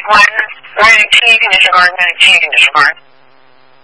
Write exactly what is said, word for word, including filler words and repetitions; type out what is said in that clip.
one, one T, you can disregard, and then a T, you can disregard.